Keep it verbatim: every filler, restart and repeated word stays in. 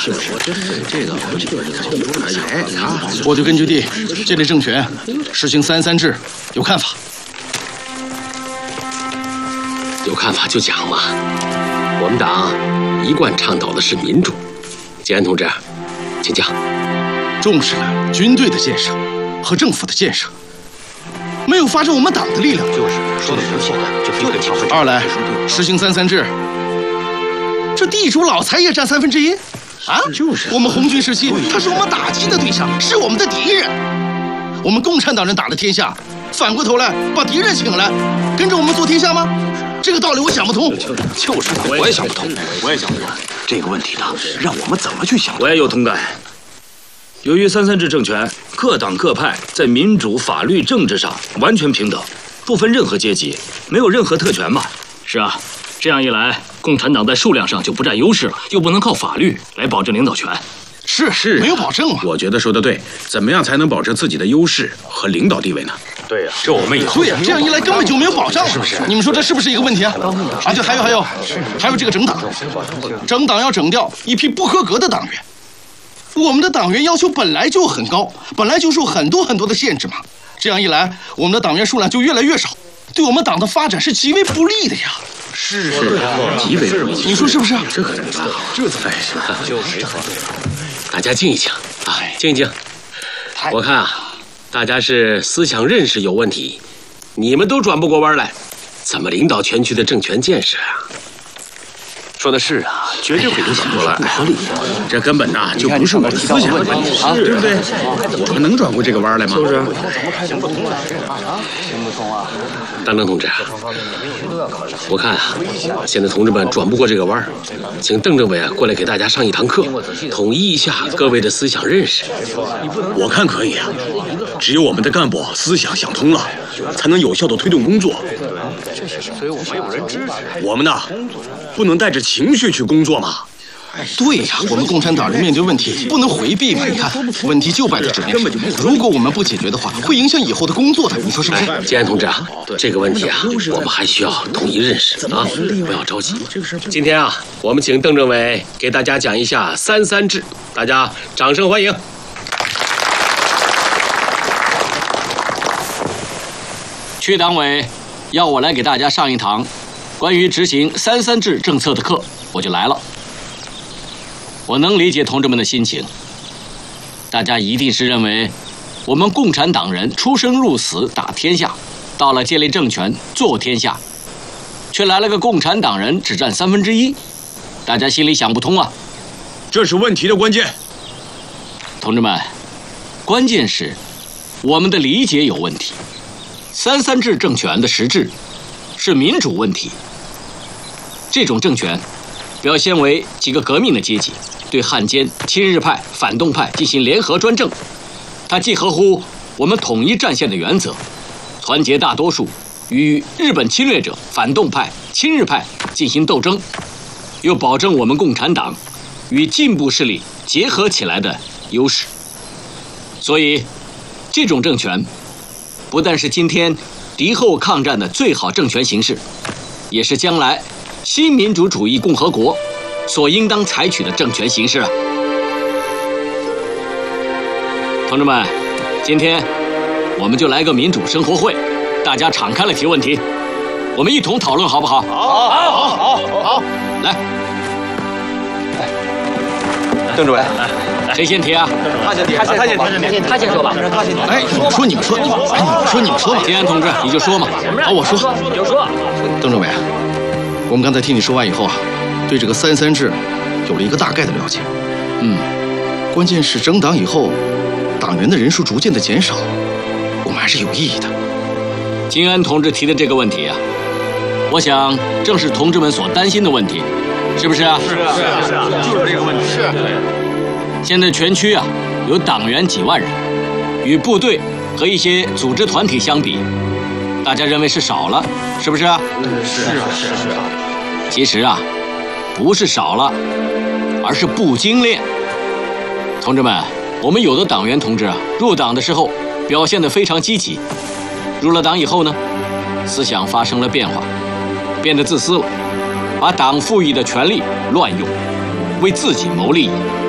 是不是？这个这个这个啊！ 我对根据地建立政权，实行三三制有看法。 有看法就讲嘛。我们党一贯倡导的是民主。建安同志，请讲。 重视了军队的建设和政府的建设，没有发展我们党的力量。 就是说的没错，就就得调回。 二来实行三三制，这地主老财也占三分之一。啊，就是。我们红军时期，他是我们打击的对象，是我们的敌人。我们共产党人打了天下，反过头来把敌人请来，跟着我们做天下吗？这个道理我想不通。 就是，我也想不通，我也想不通。这个问题呢，让我们怎么去想？ 我也有同感。由于三三制政权，各党各派在民主、法律、政治上完全平等，不分任何阶级，没有任何特权嘛。 是啊，这样一来，共产党在数量上就不占优势了，又不能靠法律来保证领导权。 是是，没有保证嘛。 我觉得说的对，怎么样才能保证自己的优势和领导地位呢？ 对呀，这我们以后对呀，这样一来根本就没有保障，是不是？你们说这是不是一个问题啊？啊，就还有还有，还有这个整党，整党要整掉一批不合格的党员。我们的党员要求本来就很高，本来就受很多很多的限制嘛。这样一来，我们的党员数量就越来越少，对我们党的发展是极为不利的呀。 是是，极为不利。 你说是不是？ 这可怎么办好？这怎么办？ 就没错。 大家静一静啊，静一静。我看啊，大家是思想认识有问题，你们都转不过弯来，怎么领导全区的政权建设啊？ 说的是啊，绝对会影响过来，不合理。 这根本呐就不是我们思想的问题，对不对？我们能转过这个弯来吗？是不是？ 行不通啊！行不通啊！ 当政同志，我看啊，现在同志们转不过这个弯，请邓政委啊过来给大家上一堂课，统一一下各位的思想认识。 我看可以啊，只有我们的干部思想想通了，才能有效的推动工作。 所以我们有人支持。 我们呢，不能带着情绪去工作嘛。 对呀，我们共产党人面对问题不能回避嘛。你看，问题就摆在纸面上，如果我们不解决的话，会影响以后的工作的。你说是不是？ 建安同志啊，这个问题啊，我们还需要统一认识啊，不要着急。今天啊，我们请邓政委给大家讲一下三三制，大家掌声欢迎。 区党委要我来给大家上一堂关于执行三三制政策的课，我就来了。我能理解同志们的心情，大家一定是认为我们共产党人出生入死打天下，到了建立政权做天下，却来了个共产党人只占三分之一，大家心里想不通啊。 这是问题的关键。 同志们，关键是我们的理解有问题。三三制政权的实质是民主问题，这种政权表现为几个革命的阶级对汉奸、亲日派、反动派进行联合专政，它既合乎我们统一战线的原则，团结大多数与日本侵略者、反动派、亲日派进行斗争，又保证我们共产党与进步势力结合起来的优势。所以，这种政权不但是今天敌后抗战的最好政权形式，也是将来新民主主义共和国所应当采取的政权形式啊！同志们，今天我们就来个民主生活会，大家敞开了提问题，我们一同讨论，好不好？ 好，好，好，好，好， 来， 邓主委， 谁先提啊？ 他先提，他先，他先，他先，他先说吧。他先， 哎，你们说，你们说，哎，你们说，你们说吧。 建安同志，你就说嘛。 好，我说， 你就说。 邓政委，我们刚才听你说完以后啊，对这个三三制有了一个大概的了解。嗯，关键是整党以后，党员的人数逐渐的减少，我们还是有意义的。 金安同志提的这个问题啊，我想正是同志们所担心的问题，是不是啊？ 是啊，是啊，是啊，就是这个问题。是。 现在全区啊有党员几万人，与部队和一些组织团体相比，大家认为是少了，是不是啊？ 是啊，是啊，是啊。 其实啊，不是少了，而是不精炼。同志们，我们有的党员同志啊，入党的时候表现得非常积极，入了党以后呢，思想发生了变化，变得自私了，把党赋予的权利乱用，为自己谋利益。